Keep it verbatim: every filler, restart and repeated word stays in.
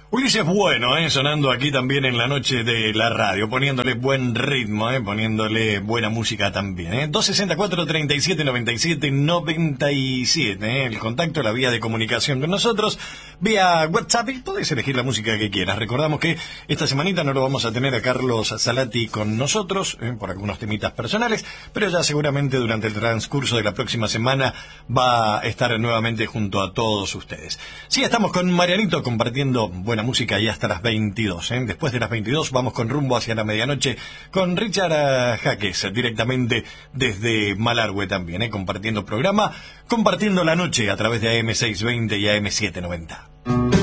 Ulises Bueno, eh, sonando aquí también en la noche de la radio, poniéndole buen ritmo, eh, poniéndole buena música también. Eh. dos sesenta y cuatro, treinta y siete, noventa y siete, noventa y siete, eh, el contacto, la vía de comunicación con nosotros, vía WhatsApp, y podés elegir la música que quieras. Recordamos que esta semanita no lo vamos a tener a Carlos Salati con nosotros, eh, por algunos temitas personales, pero ya seguramente durante el transcurso de la próxima semana va a estar nuevamente junto a todos ustedes. Sí, estamos con Marianito compartiendo buena música y hasta las veintidós. ¿eh? Después de las veintidós vamos con rumbo hacia la medianoche con Richard Jaques, directamente desde Malargüe también, ¿eh? compartiendo programa, compartiendo la noche a través de A M seiscientos veinte y A M setecientos noventa.